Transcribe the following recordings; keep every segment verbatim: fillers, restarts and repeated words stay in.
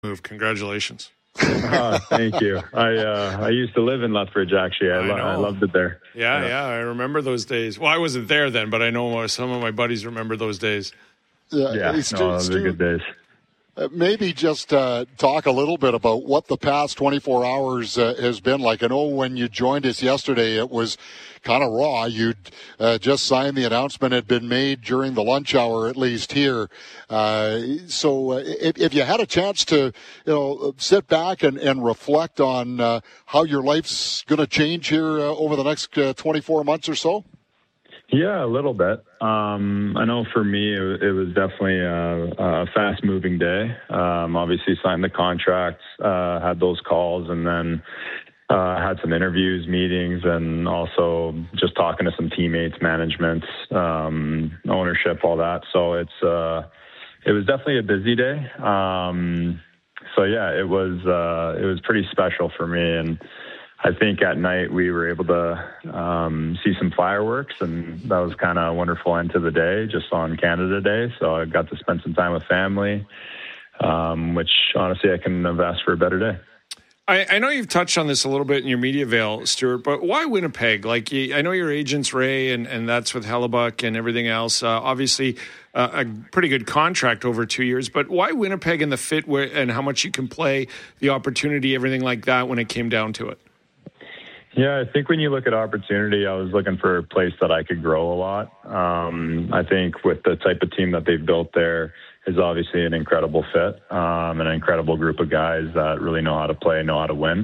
move. Congratulations. Oh, thank you. I uh, I used to live in Lethbridge, actually. I, I lo- know. I loved it there. Yeah, yeah, yeah, I remember those days. Well, I wasn't there then, but I know some of my buddies remember those days. Uh, Yeah, hey, Stu, no, those Stu, are good days. Uh, maybe just uh, talk a little bit about what the past twenty-four hours uh, has been like. I know when you joined us yesterday, it was kind of raw. You'd uh, just signed, the announcement had been made during the lunch hour, at least here. Uh, so uh, if, if you had a chance to, you know, sit back and, and reflect on uh, how your life's going to change here uh, over the next uh, twenty-four months or so. Yeah, a little bit. Um, I know for me, it, it was definitely a, a fast-moving day. Um, obviously, signed the contracts, uh, had those calls, and then uh, had some interviews, meetings, and also just talking to some teammates, management, um, ownership, all that. So it's uh, it was definitely a busy day. Um, so yeah, it was uh, it was pretty special for me, and I think at night we were able to um, see some fireworks, and that was kind of a wonderful end to the day, just on Canada Day. So I got to spend some time with family, um, which honestly I couldn't have asked for a better day. I, I know you've touched on this a little bit in your media veil, Stuart, but why Winnipeg? Like, you, I know your agent's Ray, and, and that's with Hellebuyck and everything else. Uh, obviously, uh, a pretty good contract over two years, but why Winnipeg and the fit where, and how much you can play, the opportunity, everything like that when it came down to it? Yeah, I think when you look at opportunity, I was looking for a place that I could grow a lot. Um, I think with the type of team that they've built there is obviously an incredible fit, um, an incredible group of guys that really know how to play, know how to win.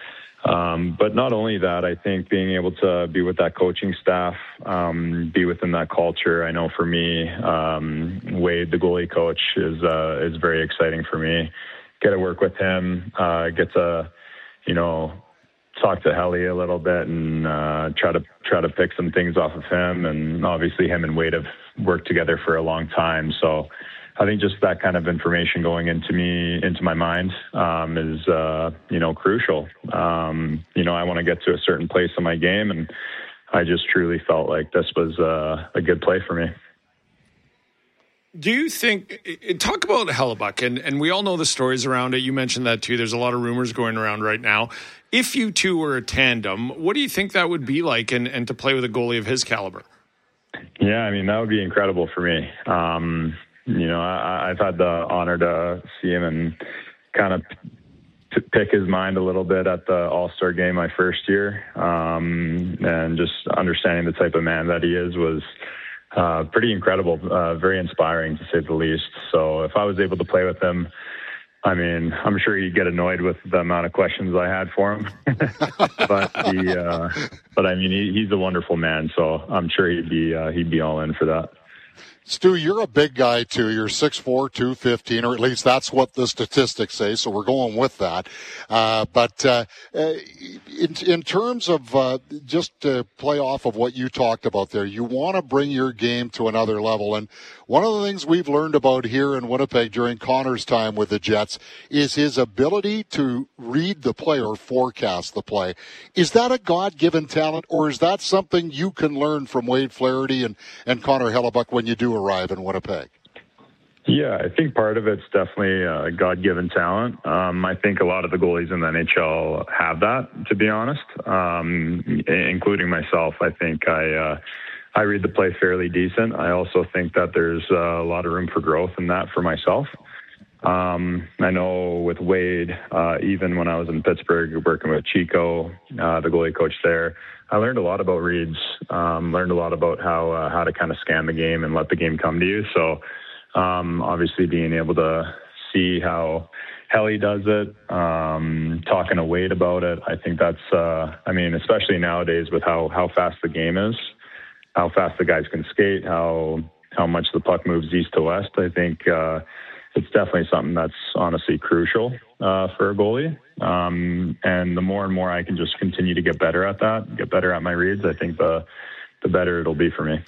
Um, but not only that, I think being able to be with that coaching staff, um, be within that culture. I know for me, um, Wade, the goalie coach, is uh, is very exciting for me. Get to work with him, uh, get to, you know, talk to Helly a little bit and uh, try to try to pick some things off of him. And obviously him and Wade have worked together for a long time. So I think just that kind of information going into me, into my mind um, is, uh, you know, crucial. Um, you know, I want to get to a certain place in my game, and I just truly felt like this was uh, a good play for me. Do you think, talk about Hellebuyck, and, and we all know the stories around it. You mentioned that too. There's a lot of rumors going around right now. If you two were a tandem, what do you think that would be like, and, and to play with a goalie of his caliber? Yeah, I mean, that would be incredible for me. Um, you know, I, I've had the honor to see him and kind of p- pick his mind a little bit at the All-Star game my first year. Um, and just understanding the type of man that he is was Uh, pretty incredible, uh, very inspiring to say the least. So if I was able to play with him, I mean, I'm sure he'd get annoyed with the amount of questions I had for him. but he, uh, but I mean, he, he's a wonderful man, so I'm sure he'd be uh, he'd be all in for that. Stu, you're a big guy, too. You're six four, two fifteen, or at least that's what the statistics say, so we're going with that. Uh, but uh, in, in terms of uh, just to play off of what you talked about there, you want to bring your game to another level. And one of the things we've learned about here in Winnipeg during Connor's time with the Jets is his ability to read the play or forecast the play. Is that a God-given talent, or is that something you can learn from Wade Flaherty and, and Connor Hellebuyck when you do arrive in Winnipeg? Yeah, I think part of it's definitely a God-given talent. Um, I think a lot of the goalies in the N H L have that, to be honest, um, including myself. I think I uh, I read the play fairly decent. I also think that there's uh, a lot of room for growth in that for myself. Um, I know with Wade, uh, even when I was in Pittsburgh working with Chico, uh, the goalie coach there, I learned a lot about reads, um, learned a lot about how uh, how to kind of scan the game and let the game come to you. So um, obviously being able to see how Helly does it, um, talking to Wade about it, I think that's, uh, I mean, especially nowadays with how, how fast the game is, how fast the guys can skate, how how much the puck moves east to west, I think uh, it's definitely something that's honestly crucial uh, for a goalie. Um, and the more and more I can just continue to get better at that, get better at my reads, I think the the better it'll be for me.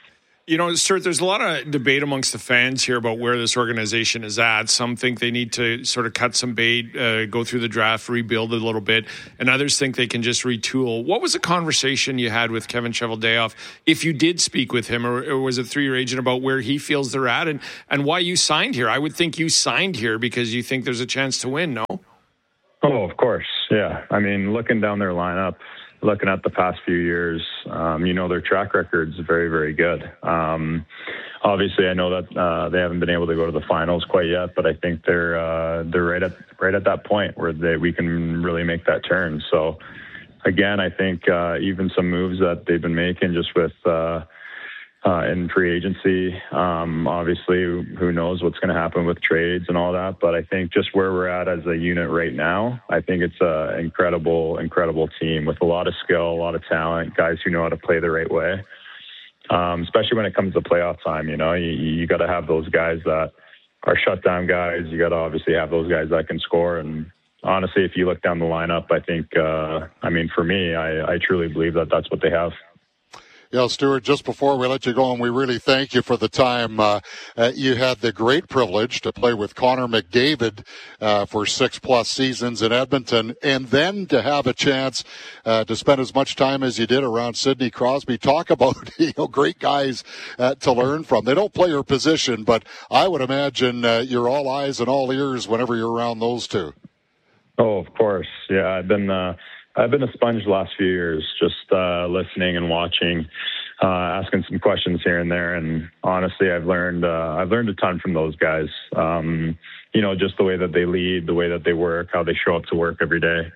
You know, Stuart, there's a lot of debate amongst the fans here about where this organization is at. Some think they need to sort of cut some bait, uh, go through the draft, rebuild a little bit, and others think they can just retool. What was the conversation you had with Kevin Cheveldayoff, if you did speak with him, or, or was it through your agent, about where he feels they're at and, and why you signed here? I would think you signed here because you think there's a chance to win, no? Oh, of course, yeah. I mean, looking down their lineup, looking at the past few years, um, you know, their track record's very, very good. Um, obviously, I know that uh, they haven't been able to go to the finals quite yet, but I think they're uh, they're right at right at that point where they we can really make that turn. So, again, I think uh, even some moves that they've been making just with uh, uh, in free agency, um, obviously, who knows what's going to happen with trades and all that. But I think just where we're at as a unit right now, I think it's an incredible, incredible team with a lot of skill, a lot of talent, guys who know how to play the right way. Um, especially when it comes to playoff time, you know, you, you got to have those guys that are shutdown guys. You got to obviously have those guys that can score. And honestly, if you look down the lineup, I think, uh, I mean, for me, I, I truly believe that that's what they have. Yeah, Stuart, just before we let you go, and we really thank you for the time, uh, uh, you had the great privilege to play with Connor McDavid uh, for six-plus seasons in Edmonton, and then to have a chance uh, to spend as much time as you did around Sidney Crosby. Talk about, you know, great guys uh, to learn from. They don't play your position, but I would imagine uh, you're all eyes and all ears whenever you're around those two. Oh, of course. Yeah, I've been... Uh... I've been a sponge the last few years, just uh, listening and watching, uh, asking some questions here and there. And honestly, I've learned uh, I've learned a ton from those guys. Um, you know, just the way that they lead, the way that they work, how they show up to work every day,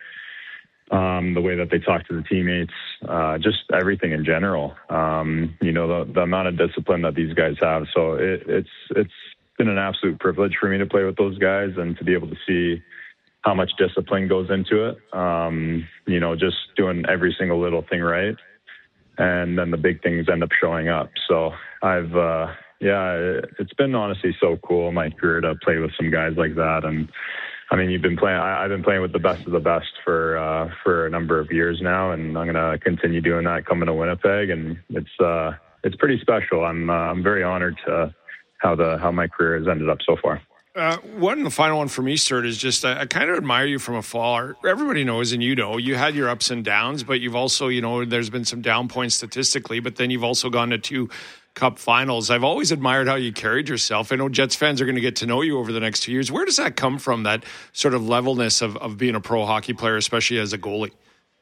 um, the way that they talk to the teammates, uh, just everything in general. Um, you know, the, the amount of discipline that these guys have. So it, it's it's been an absolute privilege for me to play with those guys and to be able to see how much discipline goes into it. Um, you know, just doing every single little thing right. And then the big things end up showing up. So I've, uh, yeah, it's been honestly so cool in my career to play with some guys like that. And I mean, you've been playing, I, I've been playing with the best of the best for, uh, for a number of years now. And I'm going to continue doing that coming to Winnipeg. And it's, uh, it's pretty special. I'm, uh, I'm very honored to how the, how my career has ended up so far. Uh, one, the final one for me, Stuart, is just I, I kind of admire you from afar. Everybody knows, and you know, you had your ups and downs, but you've also, you know, there's been some down points statistically, but then you've also gone to two Cup finals. I've always admired how you carried yourself. I know Jets fans are going to get to know you over the next two years. Where does that come from, that sort of levelness of, of being a pro hockey player, especially as a goalie?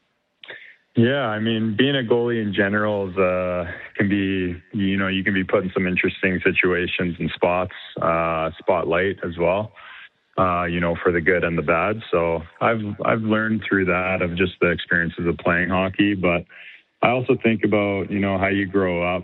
Yeah, I mean, being a goalie in general is, uh, can be, you know, you can be put in some interesting situations and spots, uh, spotlight as well, uh, you know, for the good and the bad. So I've I've learned through that of just the experiences of playing hockey. But I also think about, you know, how you grow up,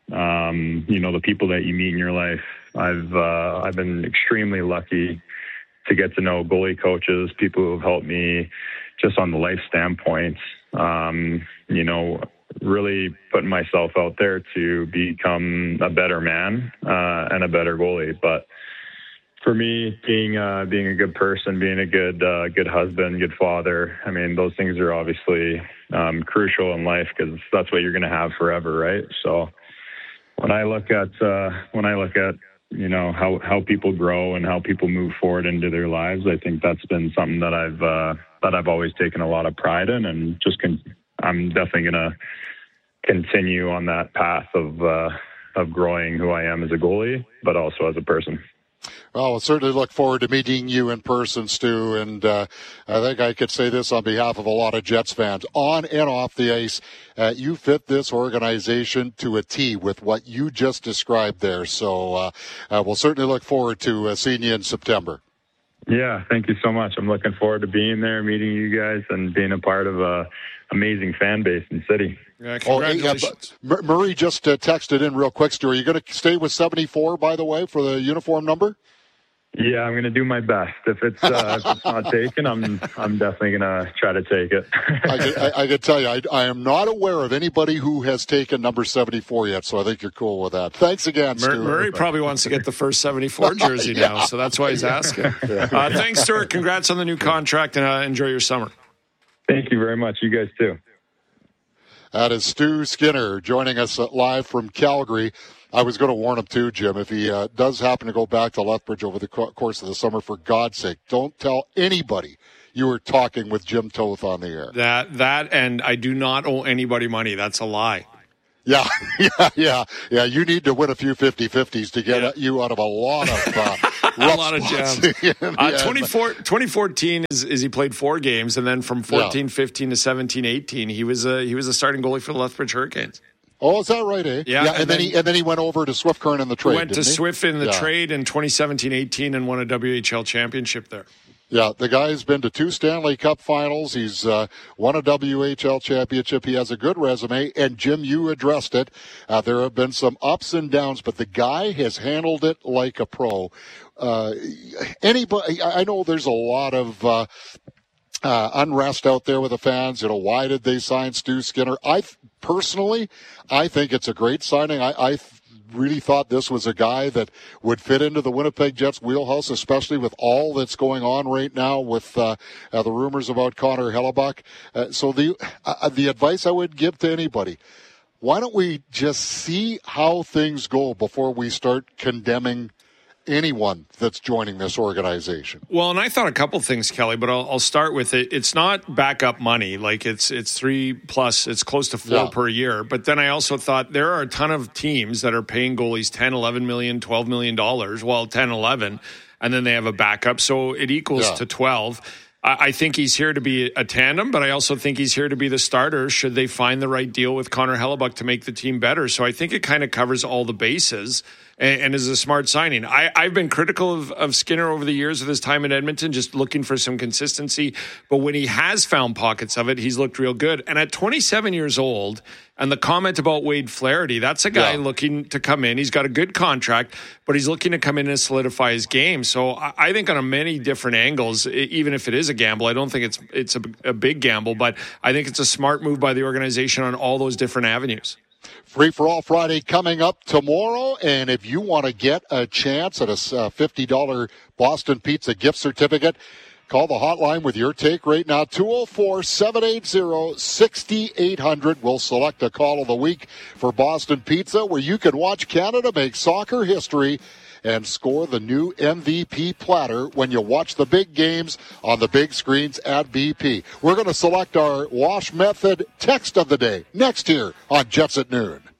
um, you know, the people that you meet in your life. I've uh, I've been extremely lucky to get to know goalie coaches, people who have helped me just on the life standpoint. Um, you know, really putting myself out there to become a better man uh, and a better goalie. But for me, being uh, being a good person, being a good uh, good husband, good father, I mean, those things are obviously um, crucial in life because that's what you're going to have forever, right? So when I look at uh, when I look at you know how how people grow and how people move forward into their lives, I think that's been something that I've uh, that I've always taken a lot of pride in, and just con- I'm definitely going to continue on that path of uh, of growing who I am as a goalie, but also as a person. Well, we'll certainly look forward to meeting you in person, Stu, and uh, I think I could say this on behalf of a lot of Jets fans. On and off the ice, uh, you fit this organization to a T with what you just described there. So uh, uh, we'll certainly look forward to uh, seeing you in September. Yeah, thank you so much. I'm looking forward to being there, meeting you guys, and being a part of a amazing fan base in the city. Yeah, congratulations. Oh, yeah, Murray just uh, texted in real quick, Stu. Are you going to stay with seventy-four, by the way, for the uniform number? Yeah, I'm going to do my best. If it's, uh, if it's not taken, I'm I'm definitely going to try to take it. I, can, I, I can tell you, I, I am not aware of anybody who has taken number seventy-four yet, so I think you're cool with that. Thanks again, Mur- Stu. Murray probably wants to get the first seventy-four jersey yeah. now, so that's why he's asking. Yeah. Uh, thanks, Stuart. Congrats on the new contract, and uh, enjoy your summer. Thank you very much. You guys too. That is Stu Skinner joining us live from Calgary. I was going to warn him too, Jim. If he uh, does happen to go back to Lethbridge over the co- course of the summer, for God's sake, don't tell anybody you were talking with Jim Toth on the air. That, that, and I do not owe anybody money. That's a lie. Yeah, yeah, yeah, yeah. You need to win a few fifty-fifties to get Yeah. you out of a lot of uh, a lot of jams. Uh, twenty-four twenty fourteen is, is he played four games, and then from fourteen fifteen to seventeen eighteen, he was a he was a starting goalie for the Lethbridge Hurricanes. Oh, is that right, eh? Yeah, yeah and, and then, then he and then he went over to Swift Current in the trade. Went to didn't he? Swift in the Yeah. trade in twenty seventeen eighteen and won a W H L championship there. Yeah, the guy's been to two Stanley Cup finals. He's uh, won a W H L championship. He has a good resume. And, Jim, you addressed it. Uh, there have been some ups and downs, but the guy has handled it like a pro. Uh, anybody, I know there's a lot of uh, uh, unrest out there with the fans. You know, why did they sign Stu Skinner? I personally, I think it's a great signing. I, I really thought this was a guy that would fit into the Winnipeg Jets wheelhouse, especially with all that's going on right now with uh, uh, the rumors about Connor Hellebuck. Uh, so the uh, the advice I would give to anybody, why don't we just see how things go before we start condemning anyone that's joining this organization? Well, and I thought a couple things, Kelly, but I'll, I'll start with it. It's not backup money. Like it's it's three plus, it's close to four Yeah. per year. But then I also thought there are a ton of teams that are paying goalies ten, eleven million, twelve million dollars. Well, ten, eleven, and then they have a backup. So it equals Yeah. to twelve. I think he's here to be a tandem, but I also think he's here to be the starter should they find the right deal with Connor Hellebuck to make the team better. So I think it kind of covers all the bases and, and is a smart signing. I, I've been critical of, of Skinner over the years of his time in Edmonton, just looking for some consistency. But when he has found pockets of it, he's looked real good. And at twenty-seven years old, and the comment about Wade Flaherty, that's a guy Yeah. looking to come in. He's got a good contract, but he's looking to come in and solidify his game. So I, I think on a many different angles, e- even if it is a gamble, I don't think it's it's a, a big gamble, but I think it's a smart move by the organization on all those different avenues. Free for All Friday coming up tomorrow. And if you want to get a chance at a fifty dollars Boston Pizza gift certificate, call the hotline with your take right now, two oh four, seven eight zero, six eight zero zero. We'll select a call of the week for Boston Pizza, where you can watch Canada make soccer history and score the new M V P platter when you watch the big games on the big screens at B P. We're going to select our wash method text of the day next here on Jets at Noon.